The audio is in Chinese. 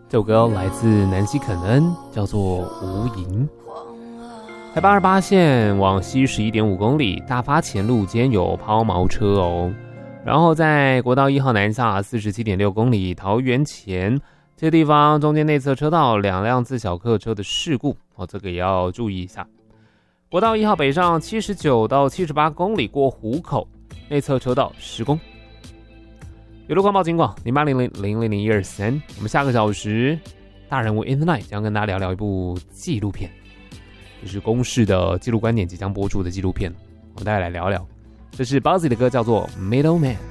这首歌来自南希肯恩，叫做《无垠》。台北28线往西11.5公里，大发前路间有抛锚车哦。然后在国道1号南下47.6公里，桃园前这个地方中间内侧车道2辆自小客车的事故哦，这个也要注意一下。国道1号北上79到78公里过湖口，内侧车道施工。有路况报警广0800000123，我们下个小时大人物 in the night 将跟大家聊聊一部纪录片，就是公视的纪录观点即将播出的纪录片，我们大家来聊聊。这是 Buzzy 的歌，叫做 Middleman。